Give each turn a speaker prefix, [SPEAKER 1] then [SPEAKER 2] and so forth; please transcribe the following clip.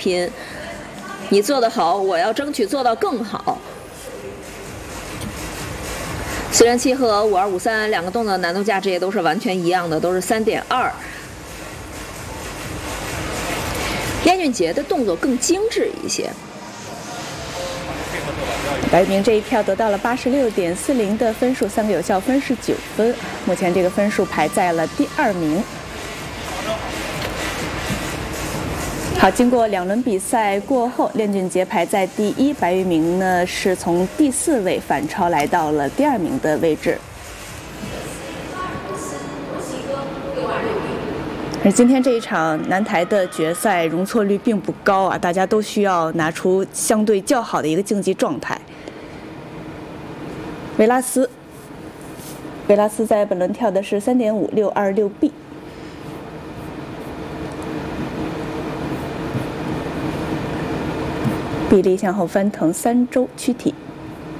[SPEAKER 1] 拼。你做得好，我要争取做到更好。407和5253两个动作难度价值也都是完全一样的，都是3.2。燕俊杰的动作更精致一些。
[SPEAKER 2] 白玉明这一票得到了86.40的分数，3个有效分是9分，目前这个分数排在了第2名。好，经过2轮比赛过后，练俊杰排在第1，白玉明呢是从第4位反超来到了第2名的位置。而今天这一场男台的决赛容错率并不高啊，大家都需要拿出相对较好的一个竞技状态。维拉斯在本轮跳的是3.5626B。臂力向后翻腾3周躯体。